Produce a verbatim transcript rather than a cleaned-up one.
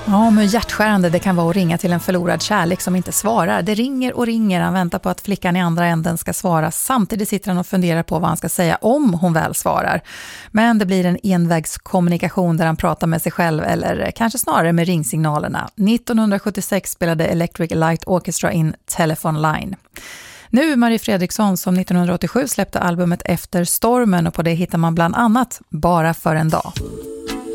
Ja, men hjärtskärande det kan vara att ringa till en förlorad kärlek som inte svarar. Det ringer och ringer, han väntar på att flickan i andra änden ska svara. Samtidigt sitter han och funderar på vad han ska säga om hon väl svarar. Men det blir en envägskommunikation där han pratar med sig själv eller kanske snarare med ringsignalerna. nittonhundrasjuttiosex spelade Electric Light Orchestra in Telephone Line. Nu Marie Fredriksson som nittonhundraåttiosju släppte albumet Efter stormen och på det hittar man bland annat Bara för en dag.